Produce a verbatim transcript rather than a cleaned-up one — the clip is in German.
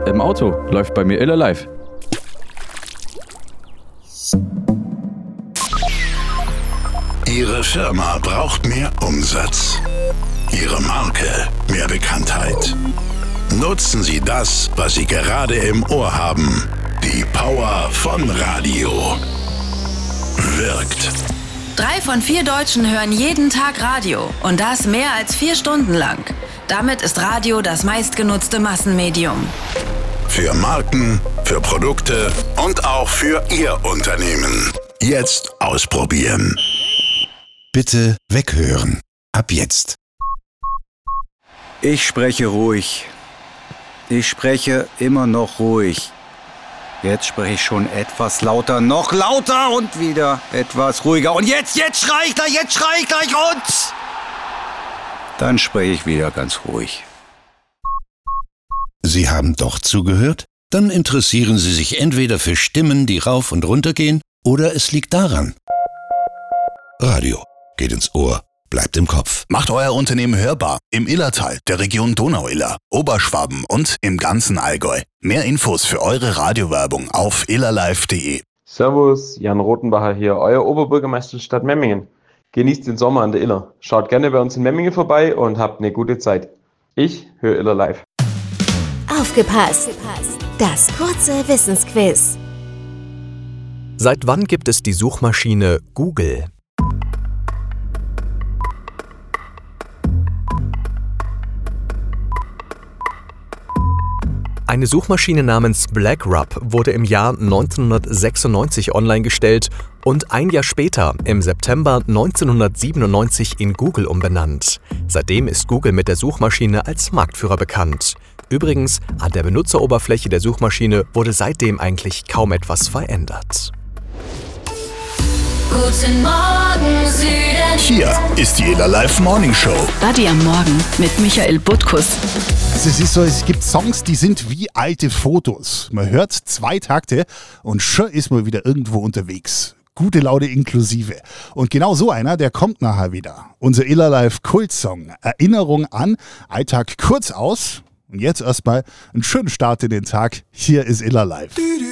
Im Auto läuft bei mir Iller Live. Ihre Firma braucht mehr Umsatz. Ihre Marke mehr Bekanntheit. Nutzen Sie das, was Sie gerade im Ohr haben. Die Power von Radio. Wirkt. Drei von vier Deutschen hören jeden Tag Radio und das mehr als vier Stunden lang. Damit ist Radio das meistgenutzte Massenmedium. Für Marken, für Produkte und auch für Ihr Unternehmen. Jetzt ausprobieren. Bitte weghören. Ab jetzt. Ich spreche ruhig. Ich spreche immer noch ruhig. Jetzt spreche ich schon etwas lauter, noch lauter und wieder etwas ruhiger. Und jetzt, jetzt schrei ich gleich, jetzt schrei ich gleich und... Dann spreche ich wieder ganz ruhig. Sie haben doch zugehört? Dann interessieren Sie sich entweder für Stimmen, die rauf und runter gehen, oder es liegt daran. Radio geht ins Ohr, bleibt im Kopf. Macht euer Unternehmen hörbar im Illertal, der Region Donau-Iller, Oberschwaben und im ganzen Allgäu. Mehr Infos für eure Radiowerbung auf illerlive punkt de. Servus, Jan Rotenbacher hier, euer Oberbürgermeister der Stadt Memmingen. Genießt den Sommer an der Iller. Schaut gerne bei uns in Memmingen vorbei und habt eine gute Zeit. Ich höre Iller Live. Aufgepasst! Das kurze Wissensquiz. Seit wann gibt es die Suchmaschine Google? Eine Suchmaschine namens BlackRub wurde im Jahr neunzehnhundertsechsundneunzig online gestellt und ein Jahr später, im September neunzehnhundertsiebenundneunzig, in Google umbenannt. Seitdem ist Google mit der Suchmaschine als Marktführer bekannt. Übrigens, an der Benutzeroberfläche der Suchmaschine wurde seitdem eigentlich kaum etwas verändert. Guten Morgen, Süden. Hier ist die Iller Live Morning Show. Buddy am Morgen mit Michael Butkus. Also es ist so, es gibt Songs, die sind wie alte Fotos. Man hört zwei Takte und schon ist man wieder irgendwo unterwegs. Gute Laune inklusive. Und genau so einer, der kommt nachher wieder. Unser Iller Live Kultsong. Erinnerung an, Alltag kurz aus. Und jetzt erstmal einen schönen Start in den Tag. Hier ist Iller Live.